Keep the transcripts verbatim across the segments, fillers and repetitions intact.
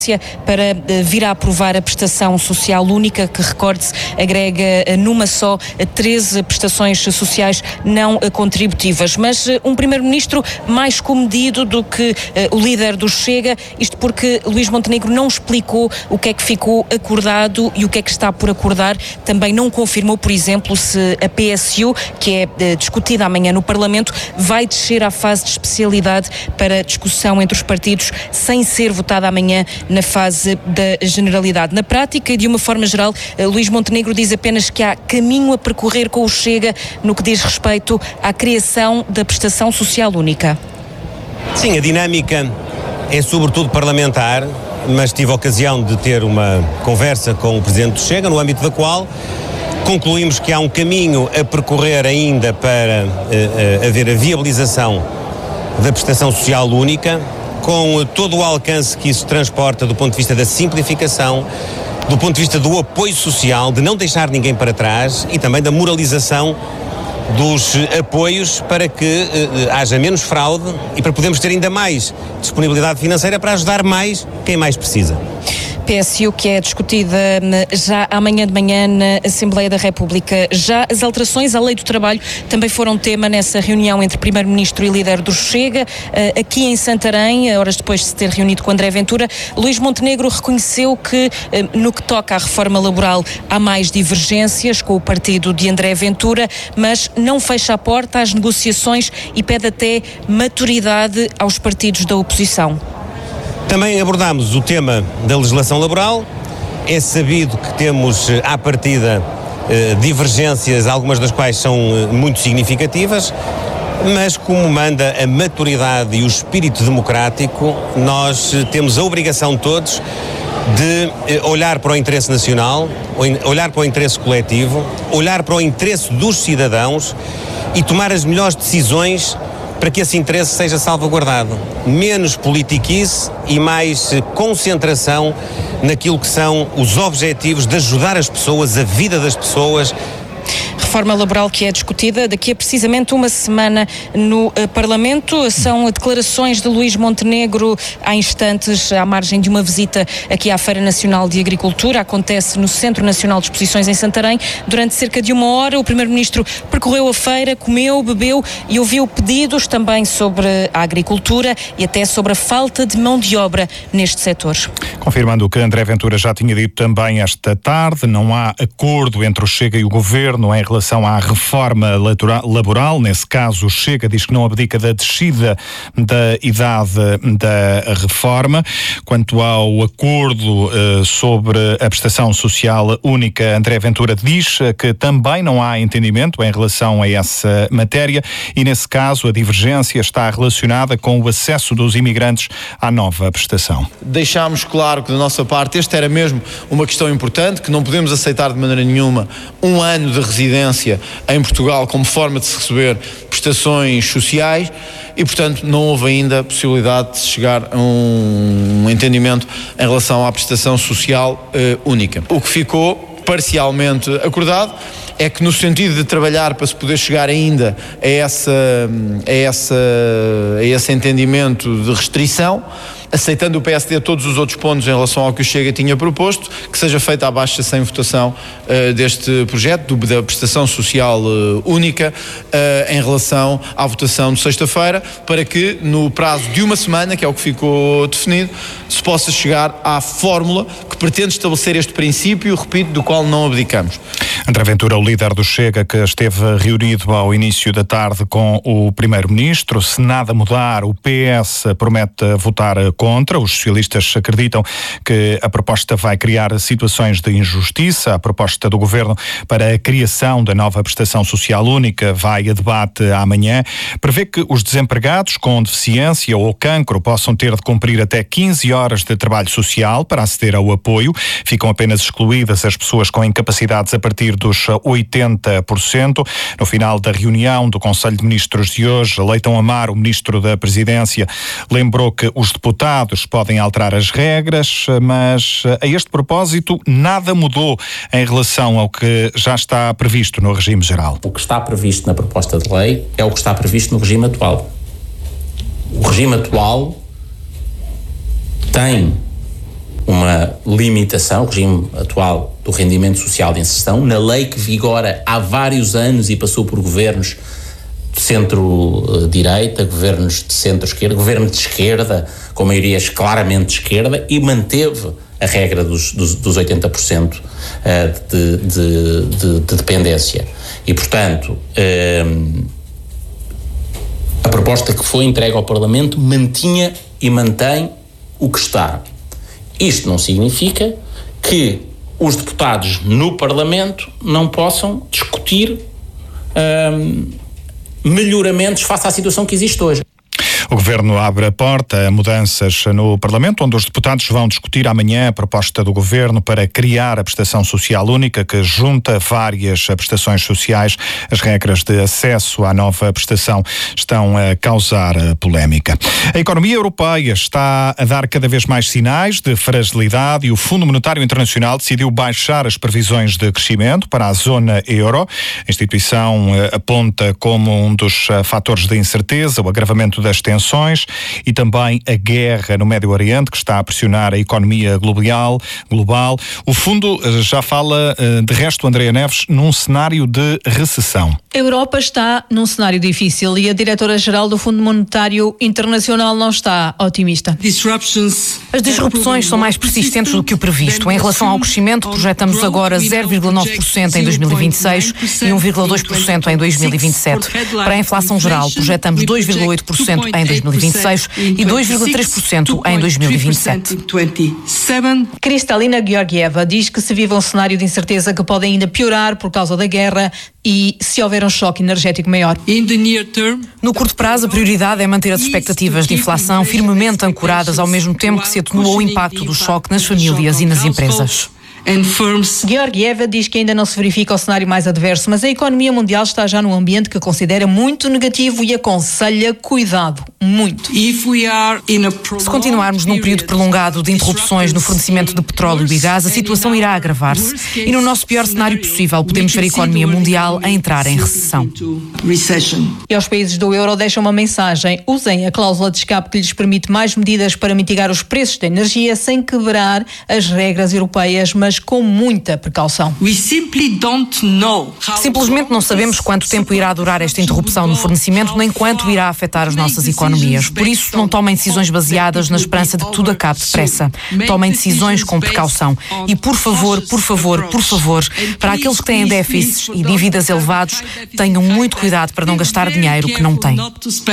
para vir a aprovar a prestação social única, que, recorde-se, agrega numa só treze prestações sociais não contributivas. Mas um primeiro-ministro mais comedido do que o líder do Chega, isto porque Luís Montenegro não explicou o que é que ficou acordado e o que é que está por acordar. Também não confirmou, por exemplo, se a P S U, que é discutida amanhã no Parlamento, vai descer à fase de especialidade para discussão entre os partidos, sem ser votada amanhã na fase da generalidade. Na prática e de uma forma geral, Luís Montenegro diz apenas que há caminho a percorrer com o Chega no que diz respeito à criação da prestação social única. Sim, a dinâmica é sobretudo parlamentar, mas tive a ocasião de ter uma conversa com o Presidente do Chega, no âmbito da qual concluímos que há um caminho a percorrer ainda para uh, uh, haver a viabilização da prestação social única, com todo o alcance que isso transporta do ponto de vista da simplificação, do ponto de vista do apoio social, de não deixar ninguém para trás e também da moralização dos apoios para que uh, haja menos fraude e para podermos ter ainda mais disponibilidade financeira para ajudar mais quem mais precisa. P S U que é discutida já amanhã de manhã na Assembleia da República. Já as alterações à Lei do Trabalho também foram tema nessa reunião entre Primeiro-Ministro e líder do Chega. Aqui em Santarém, horas depois de se ter reunido com André Ventura, Luís Montenegro reconheceu que no que toca à reforma laboral há mais divergências com o partido de André Ventura, mas não fecha a porta às negociações e pede até maturidade aos partidos da oposição. Também abordámos o tema da legislação laboral. É sabido que temos, à partida, divergências, algumas das quais são muito significativas, mas como manda a maturidade e o espírito democrático, nós temos a obrigação todos de olhar para o interesse nacional, olhar para o interesse coletivo, olhar para o interesse dos cidadãos e tomar as melhores decisões para que esse interesse seja salvaguardado. Menos politiquice e mais concentração naquilo que são os objetivos de ajudar as pessoas, a vida das pessoas. Reforma laboral que é discutida daqui a precisamente uma semana no uh, Parlamento. São declarações de Luís Montenegro há instantes, à margem de uma visita aqui à Feira Nacional de Agricultura. Acontece no Centro Nacional de Exposições em Santarém. Durante cerca de uma hora, o Primeiro-Ministro percorreu a feira, comeu, bebeu e ouviu pedidos também sobre a agricultura e até sobre a falta de mão de obra neste setor. Confirmando o que André Ventura já tinha dito também esta tarde, não há acordo entre o Chega e o Governo em relação à reforma laboral. Nesse caso, o Chega diz que não abdica da descida da idade da reforma. Quanto ao acordo uh, sobre a prestação social única, André Ventura diz que também não há entendimento em relação a essa matéria e, nesse caso, a divergência está relacionada com o acesso dos imigrantes à nova prestação. Deixámos claro que, da nossa parte, esta era mesmo uma questão importante, que não podemos aceitar de maneira nenhuma um ano de residência em Portugal como forma de se receber prestações sociais e, portanto, não houve ainda possibilidade de chegar a um entendimento em relação à prestação social uh, única. O que ficou parcialmente acordado é que, no sentido de trabalhar para se poder chegar ainda a, essa, a, essa, a esse entendimento de restrição, aceitando o P S D todos os outros pontos em relação ao que o Chega tinha proposto, que seja feita a baixa sem votação uh, deste projeto, do, da prestação social uh, única, uh, em relação à votação de sexta-feira, para que no prazo de uma semana, que é o que ficou definido, se possa chegar à fórmula que pretende estabelecer este princípio, repito, do qual não abdicamos. André Ventura, o líder do Chega, que esteve reunido ao início da tarde com o Primeiro-Ministro. Se nada mudar, o P S promete votar contra. Os socialistas acreditam que a proposta vai criar situações de injustiça. A proposta do Governo para a criação da nova prestação social única vai a debate amanhã. Prevê que os desempregados com deficiência ou cancro possam ter de cumprir até quinze horas de trabalho social para aceder ao apoio. Ficam apenas excluídas as pessoas com incapacidades a partir dos oitenta por cento. No final da reunião do Conselho de Ministros de hoje, Leitão Amaro, o Ministro da Presidência, lembrou que os deputados podem alterar as regras, mas a este propósito nada mudou em relação ao que já está previsto no regime geral. O que está previsto na proposta de lei é o que está previsto no regime atual. O regime atual tem limitação, o regime atual do rendimento social de inserção, na lei que vigora há vários anos e passou por governos de centro-direita, governos de centro-esquerda, governo de esquerda, com maiorias claramente de esquerda, e manteve a regra dos, dos, dos oitenta por cento de, de, de, de dependência. E, portanto, a proposta que foi entregue ao Parlamento mantinha e mantém o que está. Isto não significa que os deputados no Parlamento não possam discutir hum, melhoramentos face à situação que existe hoje. O Governo abre a porta a mudanças no Parlamento, onde os deputados vão discutir amanhã a proposta do Governo para criar a prestação social única, que junta várias prestações sociais. As regras de acesso à nova prestação estão a causar polémica. A economia europeia está a dar cada vez mais sinais de fragilidade e o Fundo Monetário Internacional decidiu baixar as previsões de crescimento para a zona euro. A instituição aponta como um dos fatores de incerteza o agravamento das tensões e também a guerra no Médio Oriente, que está a pressionar a economia global. global. O fundo já fala, de resto, Andréa Neves, num cenário de recessão. A Europa está num cenário difícil e a diretora-geral do Fundo Monetário Internacional não está otimista. As disrupções são mais persistentes do que o previsto. Em relação ao crescimento, projetamos agora zero vírgula nove por cento em dois mil e vinte e seis e um vírgula dois por cento em dois mil e vinte e sete. Para a inflação geral, projetamos dois vírgula oito por cento em dois mil e vinte e seis e dois vírgula três por cento em dois mil e vinte e sete. Kristalina Georgieva diz que se vive um cenário de incerteza que pode ainda piorar por causa da guerra e se houver um choque energético maior. No curto prazo, a prioridade é manter as expectativas de inflação firmemente ancoradas, ao mesmo tempo que se atenua o impacto do choque nas famílias e nas empresas. Georgieva diz que ainda não se verifica o cenário mais adverso, mas a economia mundial está já num ambiente que considera muito negativo e aconselha cuidado, muito. Se continuarmos num período prolongado de interrupções no fornecimento de petróleo e gás, a situação irá agravar-se. E no nosso pior cenário possível, podemos ver a economia mundial a entrar em recessão. E aos países do euro deixam uma mensagem: usem a cláusula de escape que lhes permite mais medidas para mitigar os preços da energia sem quebrar as regras europeias, mas com muita precaução. Simplesmente não sabemos quanto tempo irá durar esta interrupção no fornecimento, nem quanto irá afetar as nossas economias. Por isso, não tomem decisões baseadas na esperança de que tudo acabe depressa. Tomem decisões com precaução. E, por favor, por favor, por favor, para aqueles que têm déficits e dívidas elevados, tenham muito cuidado para não gastar dinheiro que não têm.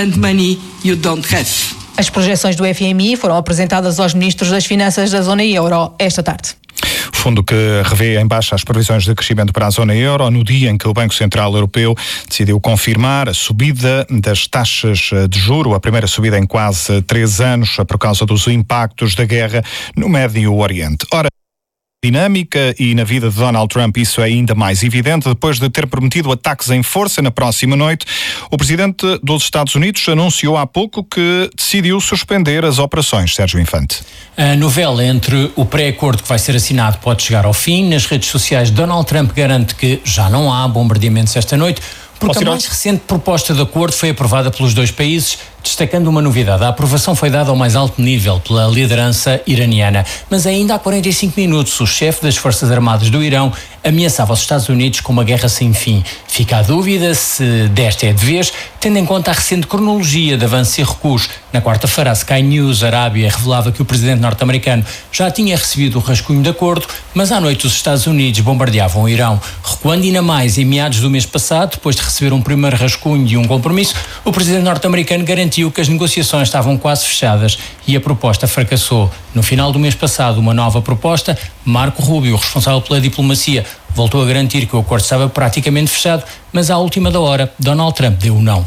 As projeções do F M I foram apresentadas aos ministros das Finanças da zona euro esta tarde. O fundo que revê em baixa as previsões de crescimento para a zona euro no dia em que o Banco Central Europeu decidiu confirmar a subida das taxas de juro, a primeira subida em quase três anos por causa dos impactos da guerra no Médio Oriente. Ora, dinâmica e na vida de Donald Trump isso é ainda mais evidente depois de ter prometido ataques em força na próxima noite. O presidente dos Estados Unidos anunciou há pouco que decidiu suspender as operações. Sérgio Infante. A novela entre o pré-acordo que vai ser assinado pode chegar ao fim. Nas redes sociais, Donald Trump garante que já não há bombardeamentos esta noite, porque a mais recente proposta de acordo foi aprovada pelos dois países, destacando uma novidade. A aprovação foi dada ao mais alto nível pela liderança iraniana. Mas ainda há quarenta e cinco minutos, o chefe das Forças Armadas do Irão ameaçava os Estados Unidos com uma guerra sem fim. Fica a dúvida se desta é de vez, tendo em conta a recente cronologia de avanços e recuos. Na quarta-feira, a Sky News Arábia revelava que o presidente norte-americano já tinha recebido o rascunho de acordo, mas à noite os Estados Unidos bombardeavam o Irão. Recuando ainda mais, em meados do mês passado, depois de receber um primeiro rascunho e um compromisso, o presidente norte-americano garantiu que as negociações estavam quase fechadas e a proposta fracassou. No final do mês passado, uma nova proposta, Marco Rubio, responsável pela diplomacia, voltou a garantir que o acordo estava praticamente fechado, mas à última da hora, Donald Trump deu o não.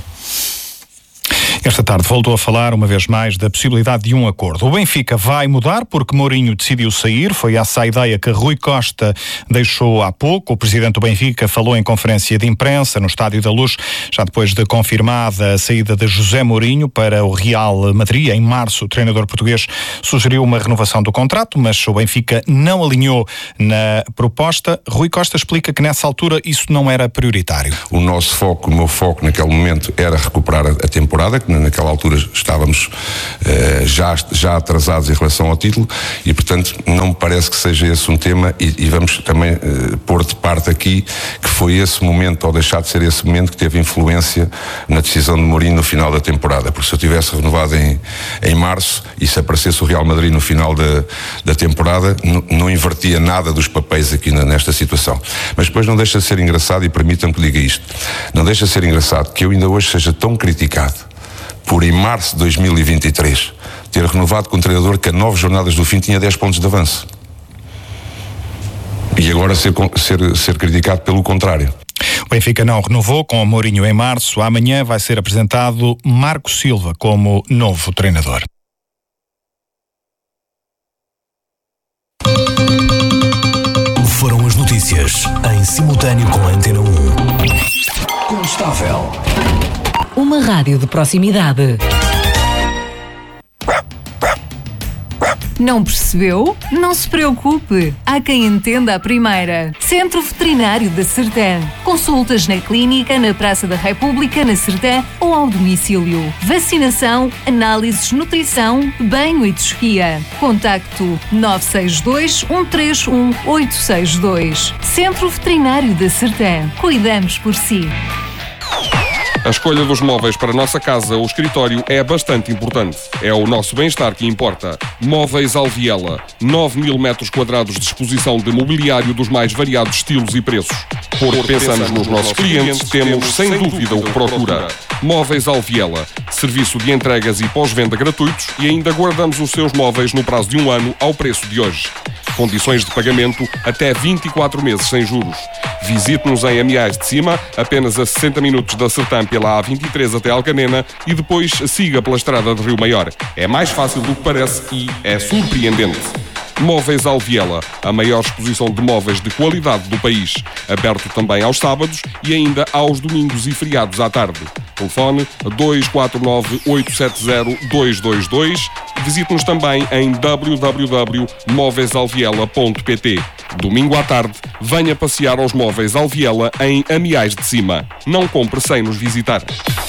Esta tarde voltou a falar uma vez mais da possibilidade de um acordo. O Benfica vai mudar porque Mourinho decidiu sair. Foi essa a ideia que Rui Costa deixou há pouco. O presidente do Benfica falou em conferência de imprensa no Estádio da Luz, já depois de confirmada a saída de José Mourinho para o Real Madrid. Em março, o treinador português sugeriu uma renovação do contrato, mas o Benfica não alinhou na proposta. Rui Costa explica que nessa altura isso não era prioritário. O nosso foco, o meu foco naquele momento era recuperar a temporada, que facto, naquela altura estávamos uh, já, já atrasados em relação ao título e, portanto, não me parece que seja esse um tema e, e vamos também uh, pôr de parte aqui que foi esse momento, ou deixar de ser esse momento, que teve influência na decisão de Mourinho no final da temporada, porque se eu tivesse renovado em, em março e se aparecesse o Real Madrid no final da, da temporada, n- não invertia nada dos papéis aqui na, nesta situação. Mas depois não deixa de ser engraçado, e permitam-me que diga isto, não deixa de ser engraçado que eu ainda hoje seja tão criticado por, em março de dois mil e vinte e três, ter renovado com um treinador que a nove jornadas do fim tinha dez pontos de avanço. E agora ser, ser, ser criticado pelo contrário. O Benfica não renovou com o Mourinho em março. Amanhã vai ser apresentado Marco Silva como novo treinador. Foram as notícias em simultâneo com a Antena um. Constável. Uma rádio de proximidade. Não percebeu? Não se preocupe. Há quem entenda a primeira. Centro Veterinário da Sertã. Consultas na clínica, na Praça da República, na Sertã ou ao domicílio. Vacinação, análises, nutrição, banho e tosquia. Contacto nove seis dois, um três um, oito seis dois. Centro Veterinário da Sertã. Cuidamos por si. A escolha dos móveis para a nossa casa ou escritório é bastante importante. É o nosso bem-estar que importa. Móveis Alviela. nove mil metros quadrados de exposição de mobiliário dos mais variados estilos e preços. Porque pensamos nos nossos clientes, temos sem dúvida o que procura. Móveis Alviela. Serviço de entregas e pós-venda gratuitos e ainda guardamos os seus móveis no prazo de um ano ao preço de hoje. Condições de pagamento até vinte e quatro meses sem juros. Visite-nos em Amiais de Cima, apenas a sessenta minutos da Sertã pela A vinte e três até Alcanena e depois siga pela estrada de Rio Maior. É mais fácil do que parece e é surpreendente. Móveis Alviela, a maior exposição de móveis de qualidade do país. Aberto também aos sábados e ainda aos domingos e feriados à tarde. Telefone dois quatro nove, oito sete zero, dois dois dois. Visite-nos também em w w w ponto móveis alviela ponto p t. Domingo à tarde, venha passear aos Móveis Alviela em Amiais de Cima. Não compre sem nos visitar.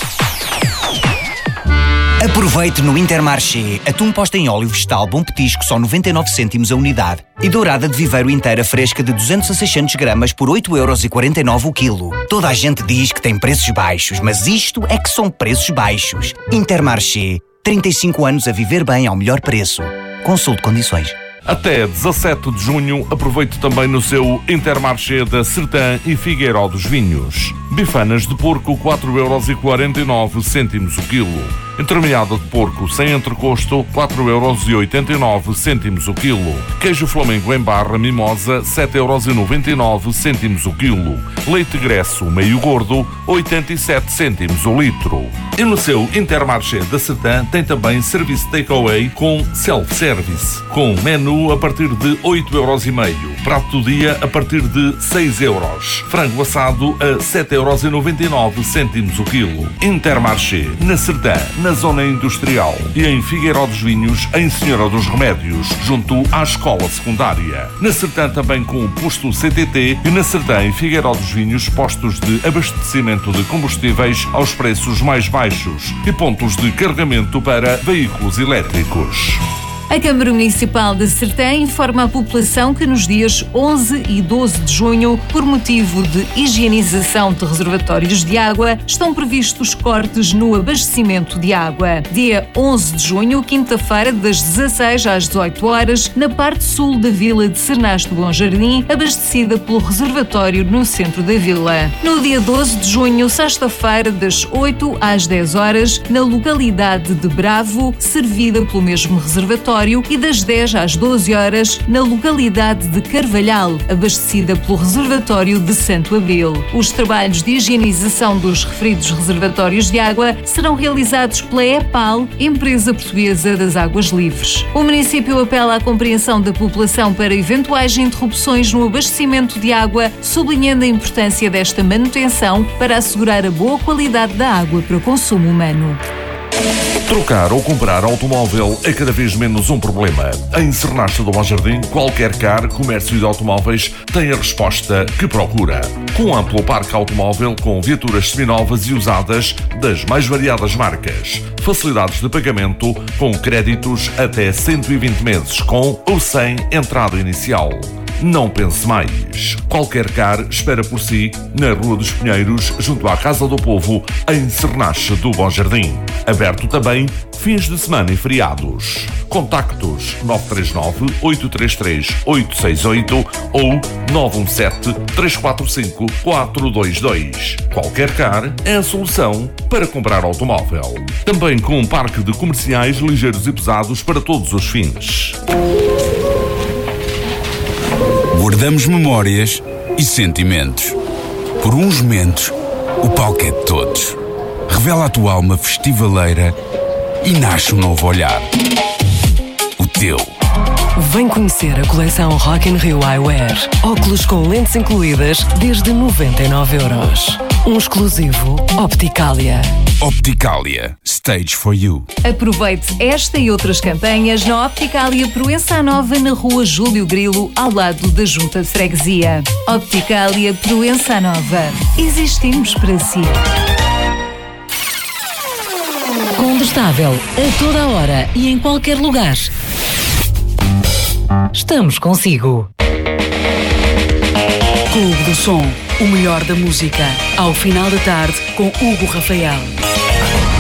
Aproveite no Intermarché atum posta em óleo vegetal bom petisco só noventa e nove cêntimos a unidade e dourada de viveiro inteira fresca de duzentos a seiscentos gramas por oito euros e quarenta e nove o quilo. Toda a gente diz que tem preços baixos, mas isto é que são preços baixos. Intermarché, trinta e cinco anos a viver bem ao melhor preço. Consulte condições. Até dezassete de junho, aproveite também no seu Intermarché da Sertã e Figueiró dos Vinhos. Bifanas de porco, quatro euros e quarenta e nove cêntimos o quilo. Entremeada de porco sem entrecosto, quatro euros e oitenta e nove cêntimos o quilo. Queijo flamengo em barra mimosa, sete euros e noventa e nove cêntimos o quilo. Leite gresso meio gordo, oitenta e sete cêntimos o litro. E no seu Intermarché da Sertã tem também serviço takeaway com self-service, com menu a partir de oito euros e meio. Prato do dia a partir de seis euros. Frango assado a sete euros e noventa e nove cêntimos o quilo. Intermarché, na Sertã, na zona industrial e em Figueiró dos Vinhos, em Senhora dos Remédios, junto à escola secundária. Na Sertã também com o posto C T T e na Sertã em Figueiró dos Vinhos, postos de abastecimento de combustíveis aos preços mais baixos e pontos de carregamento para veículos elétricos. A Câmara Municipal de Sertã informa a população que nos dias onze e doze de junho, por motivo de higienização de reservatórios de água, estão previstos cortes no abastecimento de água. Dia onze de junho, quinta-feira, das dezasseis às dezoito horas, na parte sul da vila de Sernás do Bom Jardim, abastecida pelo reservatório no centro da vila. No dia doze de junho, sexta-feira, das oito às dez horas, na localidade de Bravo, servida pelo mesmo reservatório, e das dez às doze horas na localidade de Carvalhal, abastecida pelo reservatório de Santo Abril. Os trabalhos de higienização dos referidos reservatórios de água serão realizados pela EPAL, Empresa Portuguesa das Águas Livres. O município apela à compreensão da população para eventuais interrupções no abastecimento de água, sublinhando a importância desta manutenção para assegurar a boa qualidade da água para consumo humano. Trocar ou comprar automóvel é cada vez menos um problema. Em Sernacha do Bom Jardim, qualquer car, comércio de automóveis tem a resposta que procura. Com um amplo parque automóvel com viaturas seminovas e usadas das mais variadas marcas. Facilidades de pagamento com créditos até cento e vinte meses, com ou sem entrada inicial. Não pense mais. Qualquer car espera por si na Rua dos Pinheiros, junto à Casa do Povo, em Sernacha do Bom Jardim. Aberto também fins de semana e feriados. Contactos nove três nove, oito três três, oito seis oito ou nove um sete, três quatro cinco, quatro dois dois. Qualquer car é a solução para comprar automóvel. Também com um parque de comerciais ligeiros e pesados para todos os fins. Guardamos memórias e sentimentos. Por uns momentos, o palco é de todos. Revela a tua alma festivaleira e nasce um novo olhar. O teu. Vem conhecer a coleção Rock in Rio Eyewear. Óculos com lentes incluídas desde noventa e nove euros. Um exclusivo Opticalia. Opticalia. Stage for you. Aproveite esta e outras campanhas na Opticalia Proença Nova, na Rua Júlio Grilo, ao lado da Junta de Freguesia. Opticalia Proença Nova. Existimos para si. Condestável, a toda a hora e em qualquer lugar. Estamos consigo. Clube do Som, o melhor da música. Ao final da tarde, com Hugo Rafael.